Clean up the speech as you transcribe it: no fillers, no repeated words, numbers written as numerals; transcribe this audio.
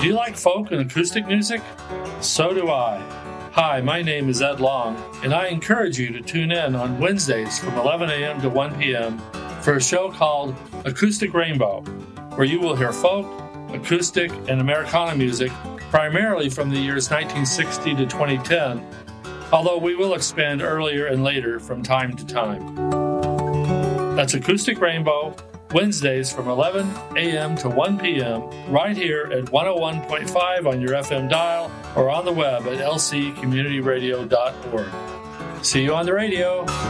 Do you like folk and acoustic music? So do I. Hi, my name is Ed Long, and I encourage you to tune in on Wednesdays from 11 a.m. to 1 p.m. for a show called Acoustic Rainbow, where you will hear folk, acoustic, and Americana music, primarily from the years 1960 to 2010, although we will expand earlier and later from time to time. That's Acoustic Rainbow, Wednesdays from 11 a.m. to 1 p.m. right here at 101.5 on your FM dial or on the web at lccommunityradio.org. See you on the radio.